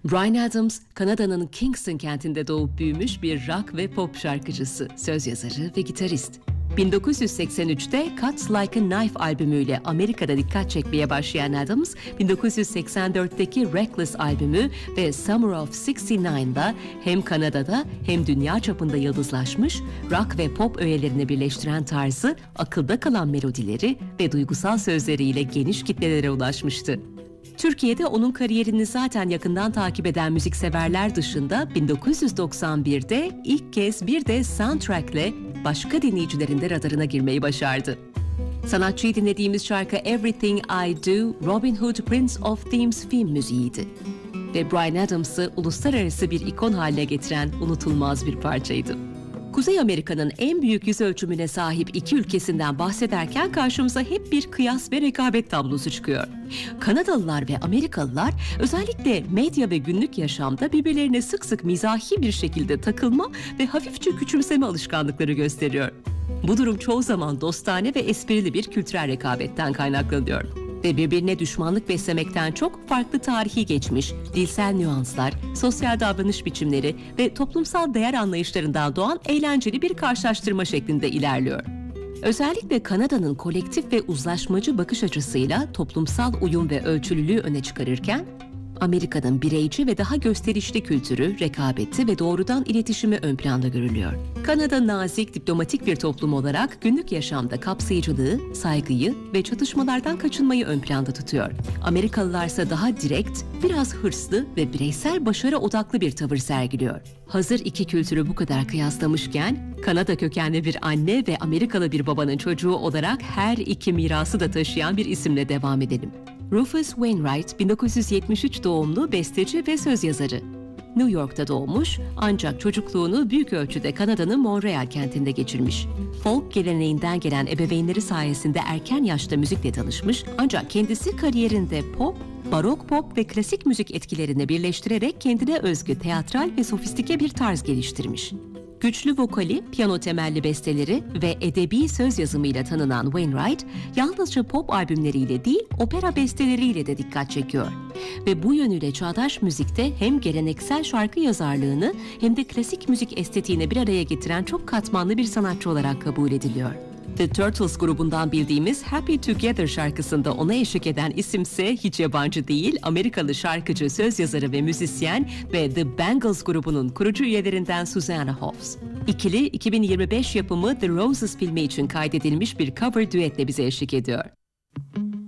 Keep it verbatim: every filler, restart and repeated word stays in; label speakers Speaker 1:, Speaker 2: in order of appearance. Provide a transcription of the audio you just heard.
Speaker 1: Bryan Adams, Kanada'nın Kingston kentinde doğup büyümüş bir rock ve pop şarkıcısı, söz yazarı ve gitarist. bin dokuz yüz seksen üçte Cuts Like a Knife albümüyle Amerika'da dikkat çekmeye başlayan Adams, bin dokuz yüz seksen dörtteki Reckless albümü ve Summer of altmışın dokuzunda hem Kanada'da hem dünya çapında yıldızlaşmış, rock ve pop öğelerini birleştiren tarzı, akılda kalan melodileri ve duygusal sözleriyle geniş kitlelere ulaşmıştı. Türkiye'de onun kariyerini zaten yakından takip eden müzikseverler dışında bin dokuz yüz doksan birde ilk kez bir de soundtrack'le başka dinleyicilerin de radarına girmeyi başardı. Sanatçıyı dinlediğimiz şarkı Everything I Do, Robin Hood Prince of Thieves film müziğiydi. Ve Bryan Adams'ı uluslararası bir ikon haline getiren unutulmaz bir parçaydı. Kuzey Amerika'nın en büyük yüz ölçümüne sahip iki ülkesinden bahsederken karşımıza hep bir kıyas ve rekabet tablosu çıkıyor. Kanadalılar ve Amerikalılar özellikle medya ve günlük yaşamda birbirlerine sık sık mizahi bir şekilde takılma ve hafifçe küçümseme alışkanlıkları gösteriyor. Bu durum çoğu zaman dostane ve esprili bir kültürel rekabetten kaynaklanıyor. Ve birbirine düşmanlık beslemekten çok farklı tarihi geçmiş, dilsel nüanslar, sosyal davranış biçimleri ve toplumsal değer anlayışlarından doğan eğlenceli bir karşılaştırma şeklinde ilerliyor. Özellikle Kanada'nın kolektif ve uzlaşmacı bakış açısıyla toplumsal uyum ve ölçülülüğü öne çıkarırken, Amerika'nın bireyci ve daha gösterişli kültürü, rekabeti ve doğrudan iletişimi ön planda görülüyor. Kanada nazik, diplomatik bir toplum olarak günlük yaşamda kapsayıcılığı, saygıyı ve çatışmalardan kaçınmayı ön planda tutuyor. Amerikalılarsa daha direkt, biraz hırslı ve bireysel başarı odaklı bir tavır sergiliyor. Hazır iki kültürü bu kadar kıyaslamışken, Kanada kökenli bir anne ve Amerikalı bir babanın çocuğu olarak her iki mirası da taşıyan bir isimle devam edelim. Rufus Wainwright, bin dokuz yüz yetmiş üç doğumlu besteci ve söz yazarı. New York'ta doğmuş ancak çocukluğunu büyük ölçüde Kanada'nın Montreal kentinde geçirmiş. Folk geleneğinden gelen ebeveynleri sayesinde erken yaşta müzikle tanışmış ancak kendisi kariyerinde pop, barok pop ve klasik müzik etkilerini birleştirerek kendine özgü teatral ve sofistike bir tarz geliştirmiş. Güçlü vokali, piyano temelli besteleri ve edebi söz yazımıyla tanınan Wainwright, yalnızca pop albümleriyle değil, opera besteleriyle de dikkat çekiyor. Ve bu yönüyle çağdaş müzikte hem geleneksel şarkı yazarlığını hem de klasik müzik estetiğini bir araya getiren çok katmanlı bir sanatçı olarak kabul ediliyor. The Turtles grubundan bildiğimiz Happy Together şarkısında ona eşlik eden isimse hiç yabancı değil, Amerikalı şarkıcı, söz yazarı ve müzisyen ve The Bangles grubunun kurucu üyelerinden Susanna Hoffs. İkili, iki bin yirmi beş yapımı The Roses filmi için kaydedilmiş bir cover düetle bize eşlik ediyor.